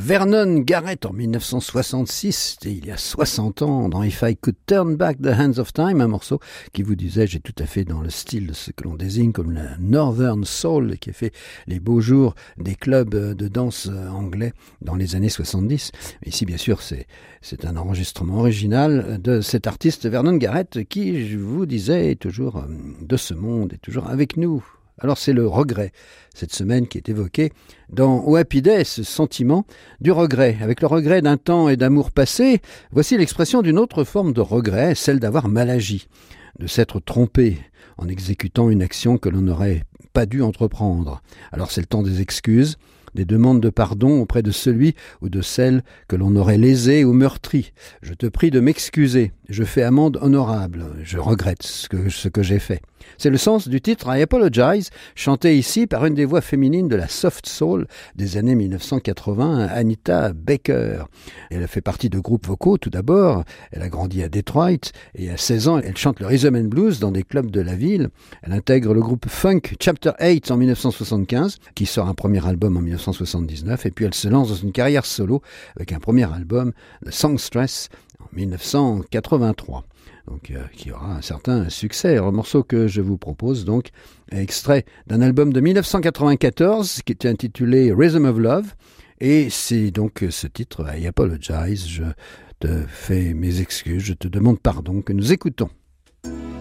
Vernon Garrett en 1966, c'était il y a 60 ans, dans If I Could Turn Back the Hands of Time, un morceau qui vous disait, j'ai tout à fait dans le style de ce que l'on désigne comme la Northern Soul, qui a fait les beaux jours des clubs de danse anglais dans les années 70. Ici, bien sûr, c'est un enregistrement original de cet artiste Vernon Garrett qui, je vous disais, est toujours de ce monde, est toujours avec nous. Alors c'est le regret, cette semaine qui est évoqué dans Oh Happy Day, ce sentiment du regret. Avec le regret d'un temps et d'amour passé, voici l'expression d'une autre forme de regret, celle d'avoir mal agi, de s'être trompé en exécutant une action que l'on n'aurait pas dû entreprendre. Alors c'est le temps des excuses, des demandes de pardon auprès de celui ou de celle que l'on aurait lésé ou meurtri. Je te prie de m'excuser, je fais amende honorable, je regrette ce que j'ai fait. C'est le sens du titre I Apologize, chanté ici par une des voix féminines de la soft soul des années 1980, Anita Baker. Elle a fait partie de groupes vocaux tout d'abord, elle a grandi à Detroit et à 16 ans, elle chante le rhythm and blues dans des clubs de la ville. Elle intègre le groupe Funk Chapter 8 en 1975, qui sort un premier album en 1979, et puis elle se lance dans une carrière solo avec un premier album, The Songstress, en 1983. Donc, qui aura un certain succès. Le morceau que je vous propose, donc, est extrait d'un album de 1994 qui était intitulé Rhythm of Love. Et c'est donc ce titre, I Apologize, je te fais mes excuses, je te demande pardon, que nous écoutons.